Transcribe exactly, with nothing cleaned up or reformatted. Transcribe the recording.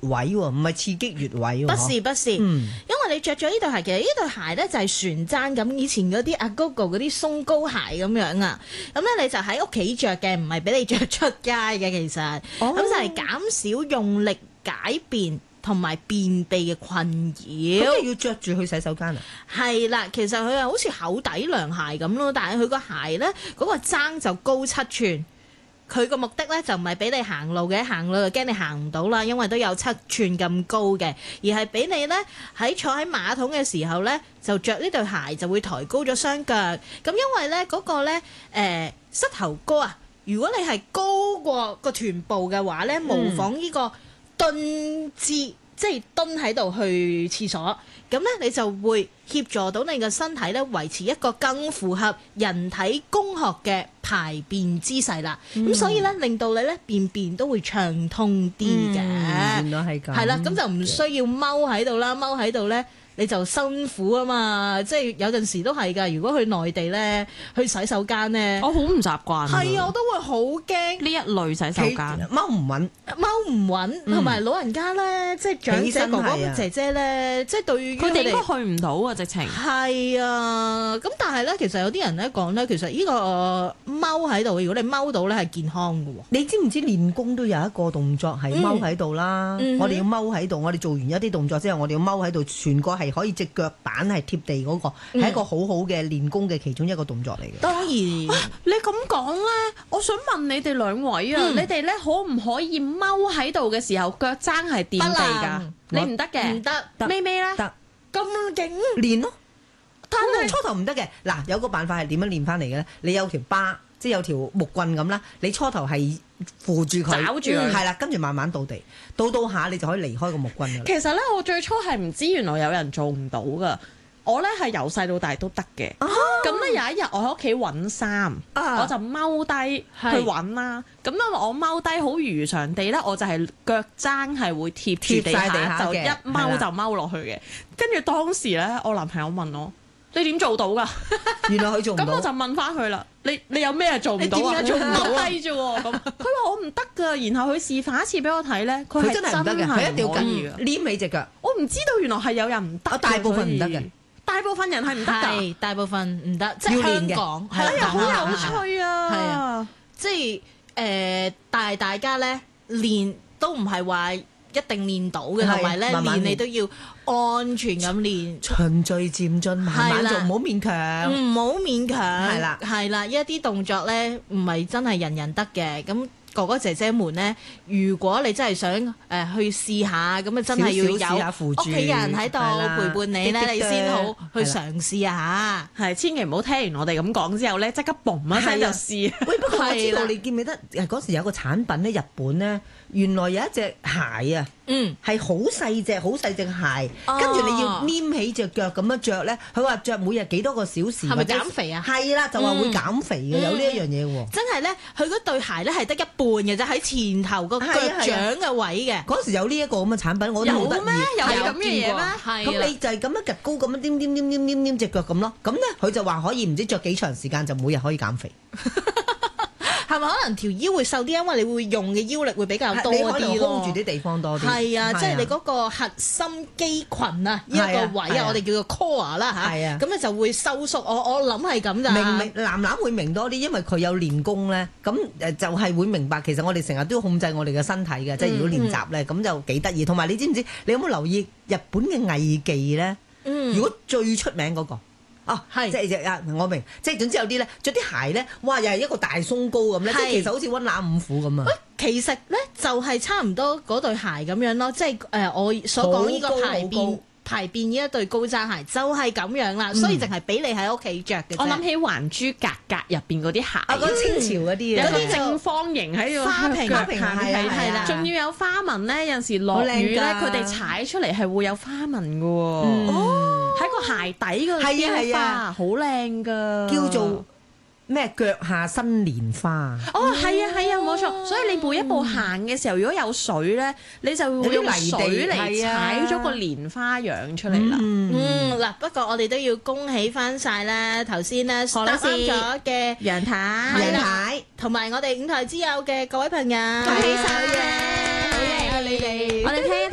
位喎，唔係刺激穴位喎。 不是不是， 嗯， 因為你着咗呢對鞋，其實呢對鞋咧就係船踭咁，以前嗰啲阿 Gogo 嗰啲鬆糕鞋咁樣啊。咁咧你就喺屋企着嘅，唔係俾你着出街嘅。其實咁、 哦、 就係減少用力解便同埋便秘嘅困擾。 咁你要着住去洗手間啊？ 係啦，其實佢係好似厚底涼鞋咁咯，但係佢個鞋咧嗰個踭就高七寸。佢個目的咧就唔係俾你行路嘅，行路就驚你行唔到啦，因為都有七寸咁高嘅，而係俾你咧喺坐喺馬桶嘅時候咧，就着呢對鞋就會抬高咗雙腳。咁因為咧嗰個咧誒膝頭哥啊，如果你係高過個臀部嘅話咧，模仿呢個蹲姿，即係蹲喺度去廁所，咁咧你就會協助到你個身體咧維持一個更符合人體工學嘅排便姿勢啦。咁、嗯、所以咧令到你咧便便都會暢通啲嘅、 嗯。原來係咁。 係啦，咁就唔需要踎喺度啦，踎喺度咧。你就辛苦啊嘛，即係有陣時都係㗎。如果去內地咧，去洗手間咧， 我好唔習慣。 係啊，我都會好驚呢一類洗手間踎唔穩， 踎唔穩，同埋、嗯、老人家咧，即係長者哥哥姐姐咧，即係對於佢哋應該去唔到啊，直情係啊。咁但係咧，其實有啲人咧講咧，其實呢個踎喺度，如果你踎到咧係健康嘅喎。 你知唔知練功都有一個動作係踎喺度啦？嗯、我哋要踎喺度，我哋做完一啲動作之後，我哋要踎喺度，全個係可以隻腳板係貼地嗰、那個，係、嗯、一個好好嘅練功嘅其中一個動作嚟嘅。 當然， 啊、你咁講咧，我想問你哋兩位啊，嗯、你哋咧可唔可以踎喺度嘅時候腳踭係掂地㗎？你唔得嘅， 唔得， 咪咪咧， 得咁勁練咯。 但係初頭唔得嘅，嗱有個辦法係點樣練翻嚟嘅咧？你有條疤，即係有條木棍咁啦，你初頭係扶住佢， 抓住佢， 係啦，跟住慢慢倒地，倒到下你就可以離開個木棍㗎啦。 其實咧，我最初係唔知原來有人做唔到㗎。我咧係由細到大都得嘅。咁咧、啊、有一日我喺屋企揾衫，啊、我就踎低去揾啦。咁因為我踎低好如常地咧，我就係腳踭係會貼住地下，地下就一踎就踎落去嘅。跟住當時咧，我男朋友問我：你點做到㗎？ 原來佢做唔到。 咁我就問翻佢啦。你你有咩做唔到啊？ 做唔到啊？ 低啫喎。咁佢話我唔得㗎，然後佢示範一次俾我睇咧，佢係真係唔得嘅，佢一定要緊黏起隻腳。 我唔知道原來係有人唔得， 大部分唔得嘅。 大部分人係唔得㗎， 大部分唔得，即係香港係啊，好有趣啊！ 係啊，即係誒，但係大家咧練都唔係話一定練到嘅，同埋咧練你都要安全咁練， 循序漸進，慢慢做，唔好勉強， 唔好勉強，係啦， 係啦，一啲動作咧唔係真係人人得嘅，咁。哥哥姐姐們咧，如果你真係想誒、呃、去試下，咁啊真係要有屋企人喺度陪伴你咧，你先好去嘗試下。 係，千祈唔好聽完我哋咁講之後咧，即刻嘣一聲就試。 喂，不過我知道你記唔記得嗰時有個產品咧，日本咧，原來有一隻鞋啊，嗯，係好細隻，好細隻鞋，跟住你要黏起隻腳咁樣着咧，佢話着每日幾多個小時， 係咪減肥啊？ 係啦，就話會減肥嘅，有呢一樣嘢喎。 真係咧，佢嗰對鞋咧係得一半嘅啫，喺前頭個腳掌嘅位嘅。 嗰時有呢一個咁嘅產品，我覺得好得意。 有咩？有咁嘅嘢咩？ 咁你就係咁樣趌高咁樣黏黏黏黏黏黏隻腳咁咯。咁咧佢就話可以唔知着幾長時間就每日可以減肥。 係咪可能條腰會瘦啲？因為你會用嘅腰力會比較多啲咯。 你可能 hold 住啲地方多啲。 係啊，即係你嗰個核心肌群啊，呢一個位啊，我哋叫做 core 啦嚇。係啊，咁你就會收縮。我我諗係咁咋。 明明男男會明多啲，因為佢有練功咧。咁誒就係會明白，其實我哋成日都要控制我哋嘅身體嘅。即係如果練習咧，咁就幾得意。同埋你知唔知？你有冇留意日本嘅藝伎咧？如果最出名嗰個。哦，係，即係啊！我明，即係總之有啲咧，着啲鞋咧，哇！又係一個大鬆高咁咧，即係其實好似溫拿五虎咁啊！ 喂，其實咧就係差唔多嗰對鞋咁樣咯，即係誒我所講呢個排便排便呢一對高踭鞋就係咁樣啦，所以淨係俾你喺屋企着嘅。 我諗起《還珠格格》入邊嗰啲鞋， 啊，嗰清朝嗰啲有啲正方形喺個花瓶， 腳花瓶係係啦， 仲要有花紋咧，有陣時落雨咧，佢哋踩出嚟係會有花紋嘅喎。哦。喺個鞋底嗰個鮮花，好靚噶， 叫做咩腳下新蓮花。 哦，係啊，係啊，冇錯。所以你每一步行嘅時候，如果有水咧，你就會用水嚟踩咗個蓮花樣出嚟啦。 嗯，嗱，不過我哋都要恭喜翻晒啦，頭先咧答啱咗嘅楊太、 楊太， 同埋我哋五台之友嘅各位朋友， 恭喜晒嘅， 好嘢啊你哋！ 我哋聽。